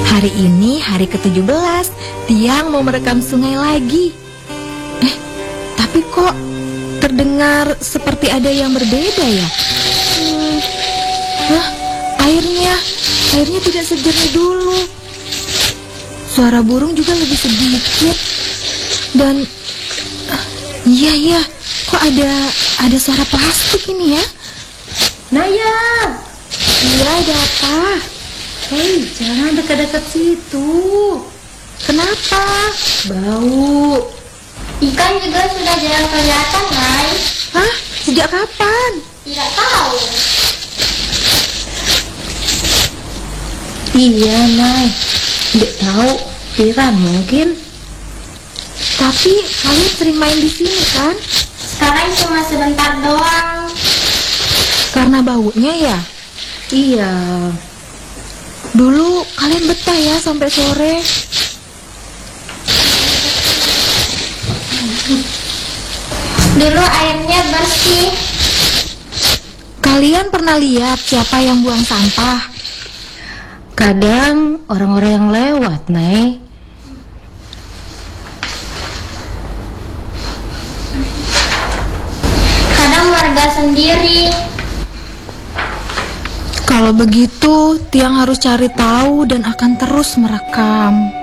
Hari ini hari ke-17, Tiang mau merekam sungai lagi. Tapi kok terdengar seperti ada yang berbeda ya? Airnya tidak sejernih dulu. Suara burung juga lebih sedikit. Dan iya, kok ada suara plastik ini ya? Naya, Iya, ada apa? hei, jangan dekat-dekat situ. Kenapa? Bau. Ikan juga sudah jarang kelihatan, Nay. Hah? Sejak kapan? Tidak tahu. Iya, Nay. Tidak tahu, Piran mungkin. Tapi kalian sering main di sini kan? Sekarang cuma sebentar doang. Karena baunya ya? Iya. Dulu kalian betah ya sampai sore. Dulu airnya bersih. Kalian pernah lihat siapa yang buang sampah? Kadang orang-orang yang lewat, Nay. Kadang warga sendiri. Kalau begitu, Tiang harus cari tahu dan akan terus merekam.